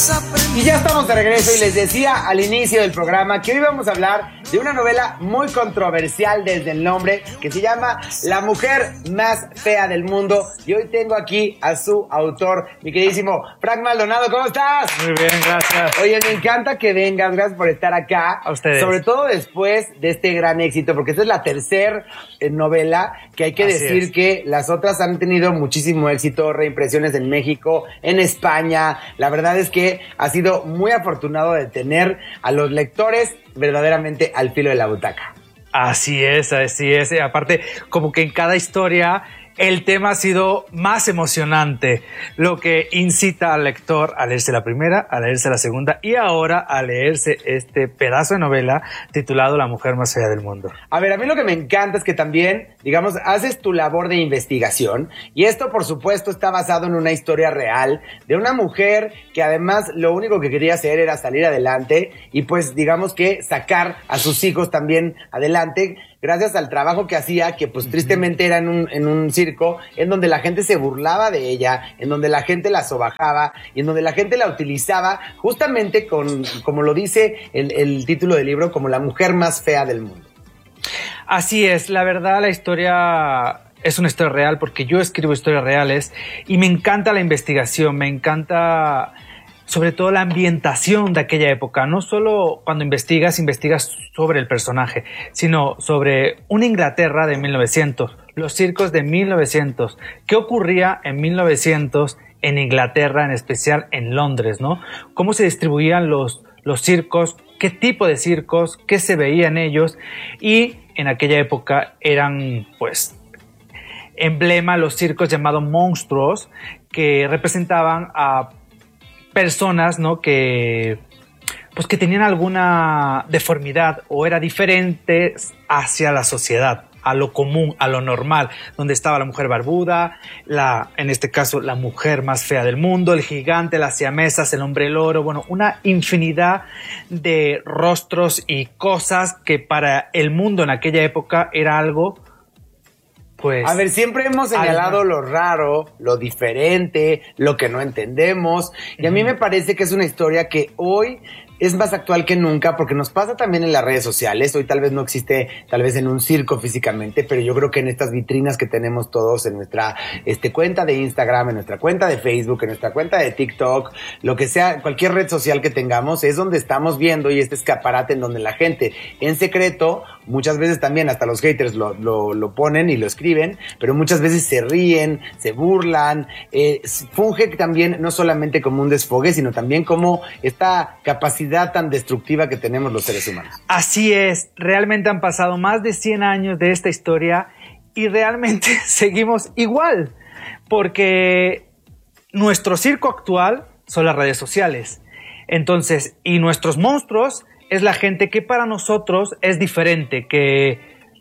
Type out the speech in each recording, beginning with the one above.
Y ya estamos de regreso y les decía al inicio del programa que hoy vamos a hablar de una novela muy controversial desde el nombre, que se llama La mujer más fea del mundo. Y hoy tengo aquí a su autor, mi queridísimo Frank Maldonado. ¿Cómo estás? Muy bien, gracias. Oye, me encanta que vengas, gracias por estar acá. A ustedes. Sobre todo después de este gran éxito, porque esta es la tercera novela que hay que Así decir es. que las otras han tenido muchísimo éxito, reimpresiones en México, en España. La verdad es que ha sido muy afortunado de tener a los lectores verdaderamente al filo de la butaca. Así es, así es. Aparte, como que en cada historia el tema ha sido más emocionante, lo que incita al lector a leerse la primera, a leerse la segunda y ahora a leerse este pedazo de novela titulado La mujer más fea del mundo. A ver, a mí lo que me encanta es que también, digamos, haces tu labor de investigación y esto, por supuesto, está basado en una historia real de una mujer que además lo único que quería hacer era salir adelante y pues digamos que sacar a sus hijos también adelante gracias al trabajo que hacía, que pues tristemente era en un circo en donde la gente se burlaba de ella, en donde la gente la sobajaba y en donde la gente la utilizaba justamente como lo dice el título del libro, como la mujer más fea del mundo. Así es, la verdad la historia es una historia real porque yo escribo historias reales y me encanta la investigación, me encanta sobre todo la ambientación de aquella época. No solo cuando investigas sobre el personaje, sino sobre una Inglaterra de 1900, los circos de 1900. ¿Qué ocurría en 1900 en Inglaterra, en especial en Londres, ¿no? ¿Cómo se distribuían los circos? ¿Qué tipo de circos? ¿Qué se veía en ellos? Y en aquella época eran, pues, emblema los circos llamados monstruos, que representaban a personas, ¿no? que tenían alguna deformidad o era diferente hacia la sociedad, a lo común, a lo normal, donde estaba la mujer barbuda, en este caso la mujer más fea del mundo, el gigante, las siamesas, el hombre loro, bueno, una infinidad de rostros y cosas que para el mundo en aquella época era algo. Pues, a ver, siempre hemos señalado lo raro, lo diferente, lo que no entendemos. Y a mí me parece que es una historia que hoy es más actual que nunca porque nos pasa también en las redes sociales. Hoy tal vez no existe, tal vez en un circo físicamente, pero yo creo que en estas vitrinas que tenemos todos en nuestra cuenta de Instagram, en nuestra cuenta de Facebook, en nuestra cuenta de TikTok, lo que sea, cualquier red social que tengamos, es donde estamos viendo y este escaparate en donde la gente en secreto, muchas veces también hasta los haters lo ponen y lo escriben, pero muchas veces se ríen, se burlan, funge también no solamente como un desfogue, sino también como esta capacidad tan destructiva que tenemos los seres humanos. Así es, realmente han pasado más de 100 años de esta historia y realmente seguimos igual, porque nuestro circo actual son las redes sociales. Entonces, y nuestros monstruos es la gente que para nosotros es diferente, que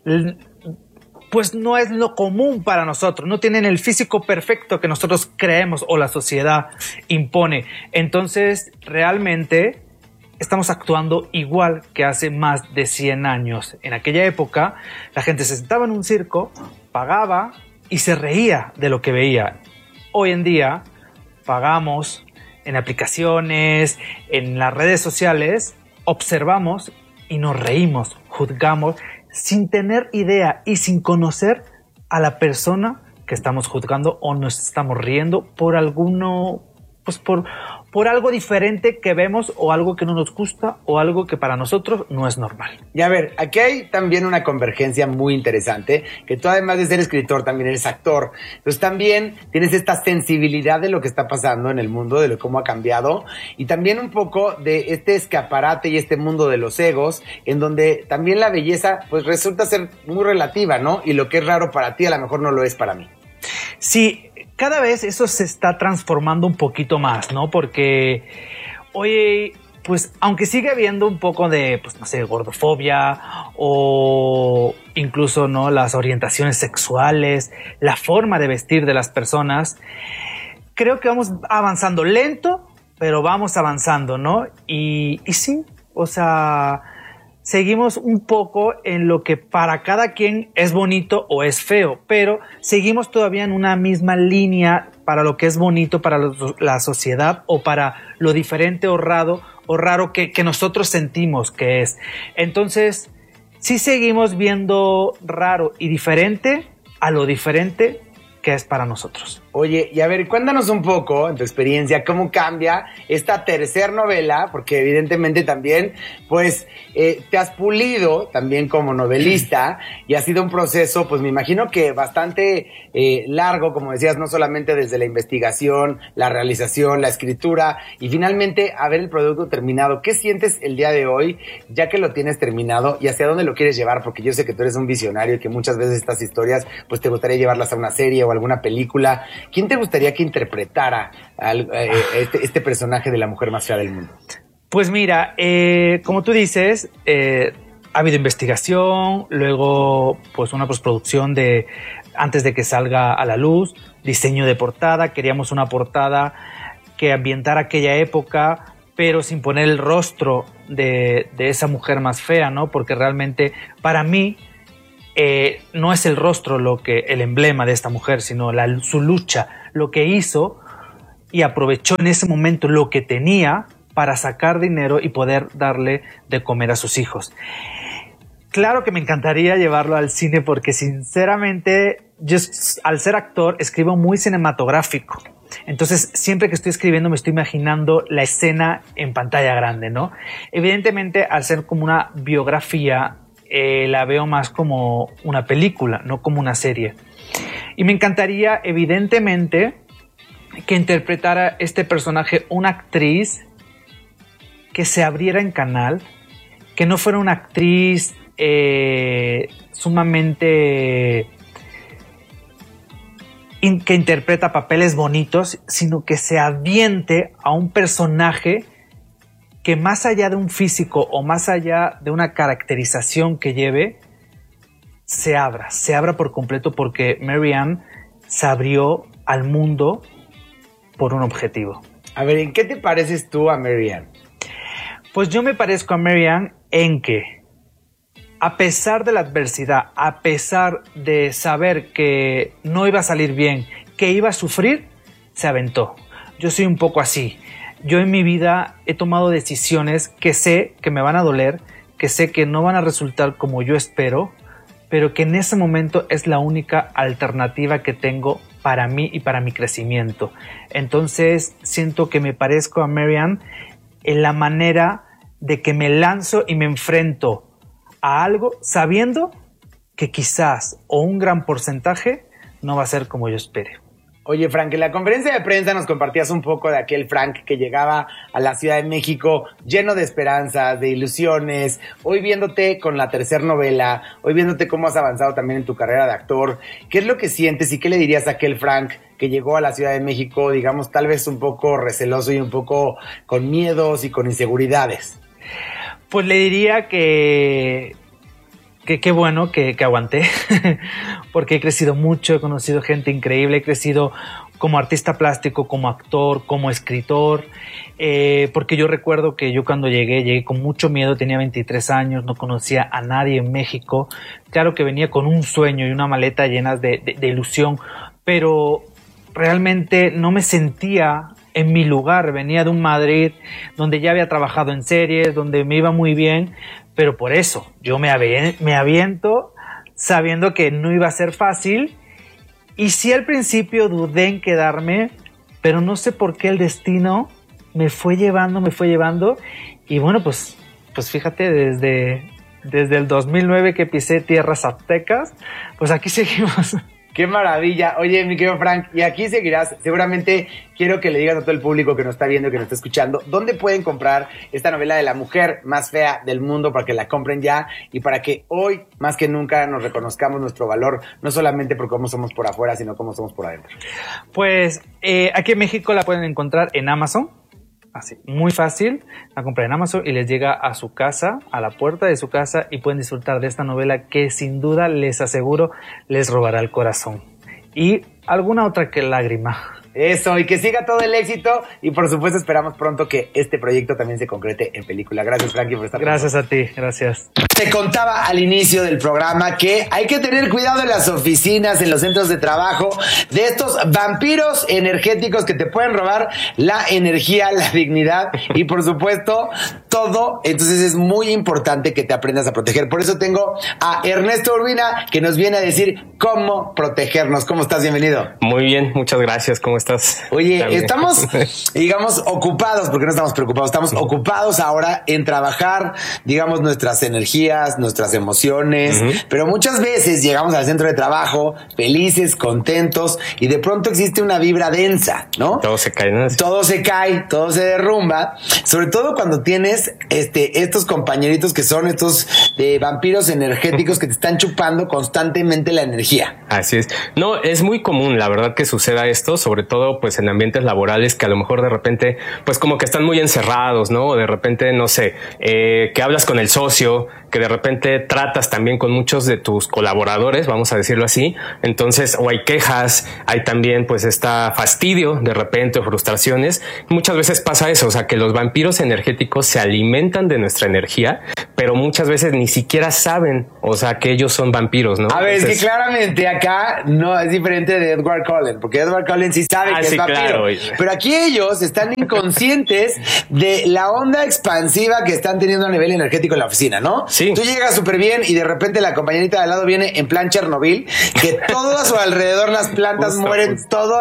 pues no es lo común para nosotros, no tienen el físico perfecto que nosotros creemos o la sociedad impone. Entonces, realmente estamos actuando igual que hace más de 100 años. En aquella época, la gente se sentaba en un circo, pagaba y se reía de lo que veía. Hoy en día, pagamos en aplicaciones, en las redes sociales, observamos y nos reímos, juzgamos sin tener idea y sin conocer a la persona que estamos juzgando o nos estamos riendo por alguno, pues por algo diferente que vemos o algo que no nos gusta o algo que para nosotros no es normal. Y a ver, aquí hay también una convergencia muy interesante, que tú además de ser escritor también eres actor, entonces también tienes esta sensibilidad de lo que está pasando en el mundo, de cómo ha cambiado y también un poco de este escaparate y este mundo de los egos, en donde también la belleza pues resulta ser muy relativa, ¿no? Y lo que es raro para ti a lo mejor no lo es para mí. Sí, cada vez eso se está transformando un poquito más, ¿no? Porque, oye, pues aunque sigue habiendo un poco de, pues no sé, gordofobia o incluso, ¿no?, las orientaciones sexuales, la forma de vestir de las personas, creo que vamos avanzando lento, pero vamos avanzando, ¿no? Y sí, o sea, seguimos un poco en lo que para cada quien es bonito o es feo, pero seguimos todavía en una misma línea para lo que es bonito para la sociedad o para lo diferente o raro que nosotros sentimos que es. Entonces, sí seguimos viendo raro y diferente a lo diferente que es para nosotros. Oye, y a ver, cuéntanos un poco, en tu experiencia, cómo cambia esta tercer novela, porque evidentemente también, pues, te has pulido también como novelista y ha sido un proceso, pues me imagino que bastante largo, como decías, no solamente desde la investigación, la realización, la escritura y finalmente a ver el producto terminado. ¿Qué sientes el día de hoy, ya que lo tienes terminado y hacia dónde lo quieres llevar? Porque yo sé que tú eres un visionario y que muchas veces estas historias, pues te gustaría llevarlas a una serie o alguna película. ¿Quién te gustaría que interpretara este personaje de la mujer más fea del mundo? Pues mira, como tú dices, ha habido investigación, luego pues una postproducción antes de que salga a la luz, diseño de portada, queríamos una portada que ambientara aquella época, pero sin poner el rostro de esa mujer más fea, ¿no? Porque realmente para mí no es el rostro el emblema de esta mujer, sino su lucha, lo que hizo y aprovechó en ese momento lo que tenía para sacar dinero y poder darle de comer a sus hijos. Claro que me encantaría llevarlo al cine porque sinceramente yo al ser actor escribo muy cinematográfico. Entonces siempre que estoy escribiendo me estoy imaginando la escena en pantalla grande, ¿no? Evidentemente al ser como una biografía la veo más como una película, no como una serie. Y me encantaría, evidentemente, que interpretara este personaje una actriz que se abriera en canal, que no fuera una actriz sumamente que interpreta papeles bonitos, sino que se aviente a un personaje que más allá de un físico o más allá de una caracterización que lleve, se abra por completo, porque Marianne se abrió al mundo por un objetivo. A ver, ¿en qué te pareces tú a Marianne? Pues yo me parezco a Marianne en que, a pesar de la adversidad, a pesar de saber que no iba a salir bien, que iba a sufrir, se aventó. Yo soy un poco así. Yo en mi vida he tomado decisiones que sé que me van a doler, que sé que no van a resultar como yo espero, pero que en ese momento es la única alternativa que tengo para mí y para mi crecimiento. Entonces siento que me parezco a Marianne en la manera de que me lanzo y me enfrento a algo sabiendo que quizás o un gran porcentaje no va a ser como yo espere. Oye, Frank, en la conferencia de prensa nos compartías un poco de aquel Frank que llegaba a la Ciudad de México lleno de esperanzas, de ilusiones. Hoy viéndote con la tercera novela, hoy viéndote cómo has avanzado también en tu carrera de actor, ¿qué es lo que sientes y qué le dirías a aquel Frank que llegó a la Ciudad de México, digamos, tal vez un poco receloso y un poco con miedos y con inseguridades? Pues le diría que qué bueno que aguanté, porque he crecido mucho, he conocido gente increíble, he crecido como artista plástico, como actor, como escritor, porque yo recuerdo que yo cuando llegué con mucho miedo, tenía 23 años, no conocía a nadie en México, claro que venía con un sueño y una maleta llenas de ilusión, pero realmente no me sentía en mi lugar. Venía de un Madrid donde ya había trabajado en series, donde me iba muy bien, pero por eso yo me aviento sabiendo que no iba a ser fácil, y sí al principio dudé en quedarme, pero no sé por qué el destino me fue llevando y bueno, pues fíjate, desde el 2009 que pisé tierras aztecas, pues aquí seguimos. ¡Qué maravilla! Oye, mi querido Frank, y aquí seguirás. Seguramente quiero que le digas a todo el público que nos está viendo, que nos está escuchando, ¿dónde pueden comprar esta novela de la mujer más fea del mundo para que la compren ya y para que hoy, más que nunca, nos reconozcamos nuestro valor, no solamente por cómo somos por afuera, sino cómo somos por adentro? Pues aquí en México la pueden encontrar en Amazon. Así, muy fácil, la compran en Amazon y les llega a su casa, a la puerta de su casa, y pueden disfrutar de esta novela que sin duda les aseguro les robará el corazón y alguna otra que lágrima. Eso, y que siga todo el éxito. Y por supuesto esperamos pronto que este proyecto también se concrete en película. Gracias, Frankie, por estar con nosotros. Gracias a ti, gracias. Te contaba al inicio del programa que hay que tener cuidado en las oficinas, en los centros de trabajo, de estos vampiros energéticos que te pueden robar la energía, la dignidad y por supuesto todo. Entonces es muy importante que te aprendas a proteger. Por eso tengo a Ernesto Urbina que nos viene a decir cómo protegernos. ¿Cómo estás? Bienvenido. Muy bien, muchas gracias. ¿Cómo estás? Oye, También. Estamos, digamos, ocupados, porque no estamos preocupados, estamos ocupados ahora en trabajar, digamos, nuestras energías, nuestras emociones, pero muchas veces llegamos al centro de trabajo felices, contentos, y de pronto existe una vibra densa, ¿no? Todo se cae, ¿no? Todo se cae, todo se derrumba, sobre todo cuando tienes estos compañeritos que son estos vampiros energéticos que te están chupando constantemente la energía. Así es. No, es muy común, la verdad, que suceda esto, sobre todo pues en ambientes laborales que a lo mejor de repente pues como que están muy encerrados, ¿no? O de repente, no sé, que hablas con el socio, que de repente tratas también con muchos de tus colaboradores, vamos a decirlo así. Entonces, o hay quejas, hay también pues fastidio de repente o frustraciones. Muchas veces pasa eso, o sea, que los vampiros energéticos se alimentan de nuestra energía, pero muchas veces ni siquiera saben, o sea, que ellos son vampiros, ¿no? A ver, entonces, es que claramente acá no es diferente de Edward Cullen, porque Edward Cullen sí sabe que es vampiro. Claro. Pero aquí ellos están inconscientes de la onda expansiva que están teniendo a nivel energético en la oficina, ¿no? Sí. Tú llegas súper bien y de repente la compañerita de al lado viene en plan Chernobyl, que todo a su alrededor las plantas mueren, todo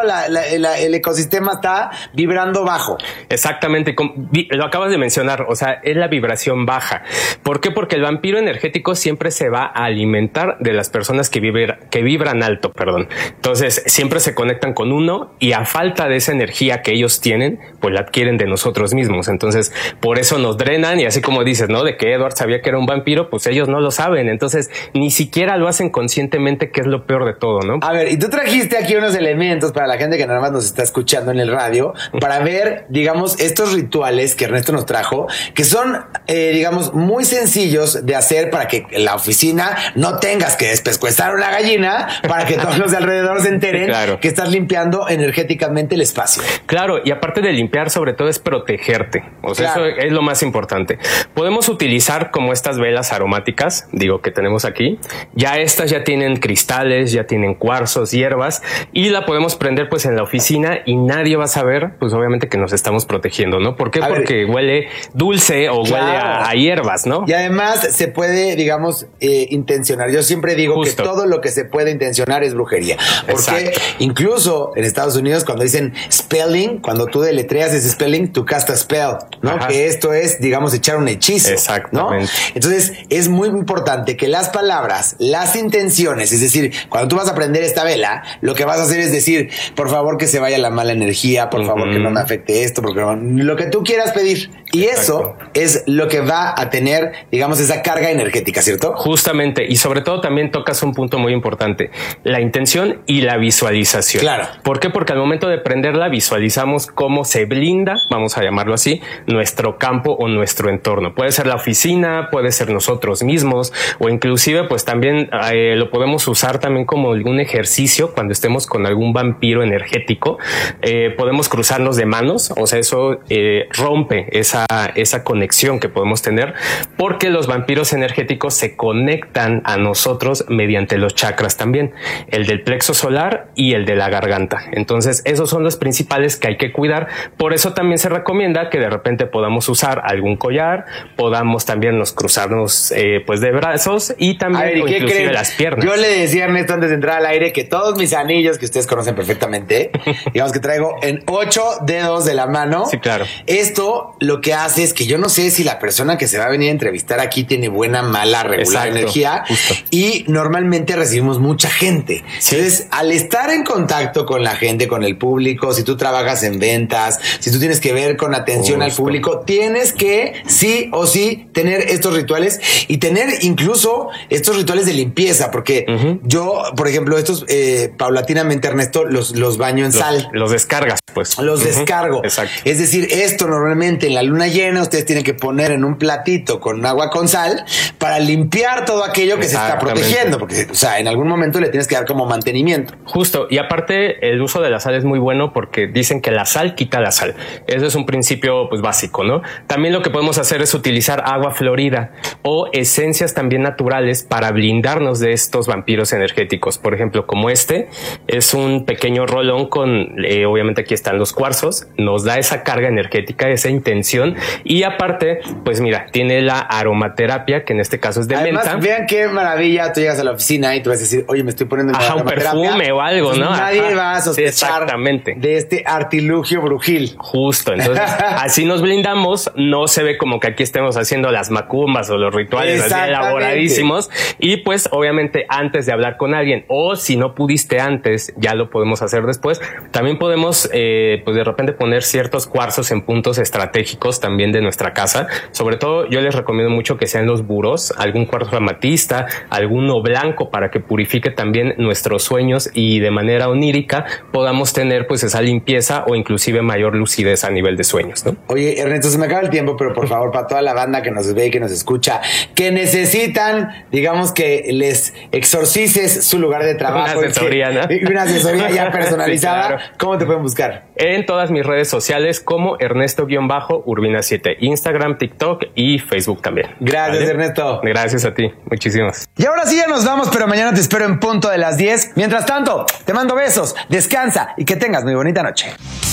el ecosistema está vibrando bajo. Exactamente, lo acabas de mencionar, o sea, es la vibración baja. ¿Por qué? Porque el vampiro energético siempre se va a alimentar de las personas que vibran alto, perdón. Entonces, siempre se conectan con uno y a falta de esa energía que ellos tienen, pues la adquieren de nosotros mismos. Entonces, por eso nos drenan y así como dices, ¿no? De que Edward sabía que era un vampiro, pues ellos no lo saben. Entonces, ni siquiera lo hacen conscientemente, que es lo peor de todo, ¿no? A ver, y tú trajiste aquí unos elementos para la gente que nada más nos está escuchando en el radio, para ver, digamos, estos rituales que Ernesto nos trajo, que son, digamos, muy sencillos de hacer para que en la oficina no tengas que despescuezar una gallina para que todos los de alrededor se enteren claro. que estás limpiando energéticamente el espacio. Claro, y aparte de limpiar, sobre todo es protegerte. O sea, claro. Eso es lo más importante. Podemos utilizar como estas velas aromáticas, digo, que tenemos aquí. Ya estas ya tienen cristales, ya tienen cuarzos, hierbas, y la podemos prender pues en la oficina y nadie va a saber, pues obviamente que nos estamos protegiendo, ¿no? ¿Por qué? Porque huele dulce o claro. huele a hierbas, ¿no? Y además se puede, digamos, intencionar. Yo siempre digo Justo. Que todo lo que se puede intencionar es brujería. Porque Exacto. incluso en Estados Unidos cuando dicen spelling, cuando tú deletreas ese spelling, tú castas spell, ¿no? Ajá. Que esto es, digamos, echar un hechizo. Exactamente. ¿No? Entonces es muy importante que las palabras, las intenciones, es decir, cuando tú vas a prender esta vela, lo que vas a hacer es decir, por favor que se vaya la mala energía, por favor que no me afecte esto, porque lo que tú quieras pedir. Y eso es lo que va a tener, digamos, esa carga energética, ¿cierto? Justamente, y sobre todo también tocas un punto muy importante, la intención y la visualización. Claro. ¿Por qué? Porque al momento de prenderla visualizamos cómo se blinda, vamos a llamarlo así, nuestro campo o nuestro entorno. Puede ser la oficina, puede ser nosotros mismos, o inclusive pues también lo podemos usar también como algún ejercicio cuando estemos con algún vampiro energético. Podemos cruzarnos de manos, o sea, eso rompe esa conexión que podemos tener, porque los vampiros energéticos se conectan a nosotros mediante los chakras también, el del plexo solar y el de la garganta. Entonces esos son los principales que hay que cuidar. Por eso también se recomienda que de repente podamos usar algún collar, podamos también cruzarnos pues de brazos y también ver, inclusive las piernas. Yo le decía a Ernesto antes de entrar al aire que todos mis anillos, que ustedes conocen perfectamente, digamos que traigo en 8 dedos de la mano. Sí, claro. Esto lo que hace es que yo no sé si la persona que se va a venir a entrevistar aquí tiene buena, mala, regular Exacto, energía. Justo. Y normalmente recibimos mucha gente. Sí. Entonces, al estar en contacto con la gente, con el público, si tú trabajas en ventas, si tú tienes que ver con atención al público, tienes que sí o sí tener estos rituales y tener incluso estos rituales de limpieza, porque yo, por ejemplo, estos paulatinamente, Ernesto, los baño en sal. Los descargas, pues. Los descargo. Exacto. Es decir, esto normalmente en la luna luna llena, ustedes tienen que poner en un platito con agua con sal para limpiar todo aquello que se está protegiendo, porque, o sea, en algún momento le tienes que dar como mantenimiento. Justo, y aparte el uso de la sal es muy bueno porque dicen que la sal quita la sal. Eso es un principio pues básico, ¿no? También lo que podemos hacer es utilizar agua florida o esencias también naturales para blindarnos de estos vampiros energéticos. Por ejemplo, como este es un pequeño rolón con, obviamente aquí están los cuarzos, nos da esa carga energética, esa intención, y aparte, pues mira, tiene la aromaterapia, que en este caso es de además, menta. Vean qué maravilla, tú llegas a la oficina y tú vas a decir, oye, me estoy poniendo en un perfume o algo, ¿no? Nadie va a sospechar de este artilugio brujil. Justo, entonces así nos blindamos, no se ve como que aquí estemos haciendo las macumbas o los rituales así elaboradísimos, y pues obviamente antes de hablar con alguien, o si no pudiste antes, ya lo podemos hacer después. También podemos pues de repente poner ciertos cuarzos en puntos estratégicos también de nuestra casa. Sobre todo yo les recomiendo mucho que sean los burós, algún cuarzo amatista, alguno blanco, para que purifique también nuestros sueños y de manera onírica podamos tener pues esa limpieza o inclusive mayor lucidez a nivel de sueños, ¿no? Oye, Ernesto, se me acaba el tiempo, pero por favor, para toda la banda que nos ve y que nos escucha, que necesitan, digamos, que les exorcices su lugar de trabajo. Una asesoría, ¿no? Una asesoría ya personalizada. Sí, claro. ¿Cómo te pueden buscar? En todas mis redes sociales como Ernesto-Urbina7, Instagram, TikTok y Facebook también. Gracias, ¿vale? Ernesto. Gracias a ti, muchísimas. Y ahora sí ya nos vamos, pero mañana te espero en punto de las 10. Mientras tanto, te mando besos, descansa y que tengas muy bonita noche.